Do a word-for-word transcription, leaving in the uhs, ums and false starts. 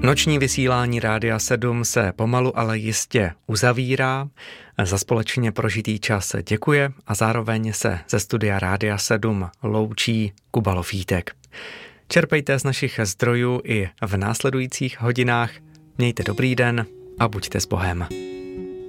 Noční vysílání Rádia sedm se pomalu, ale jistě uzavírá. Za společně prožitý čas děkuje a zároveň se ze studia Rádia sedm loučí Kuba Lofítek. Čerpejte z našich zdrojů i v následujících hodinách. Mějte dobrý den a buďte s Bohem.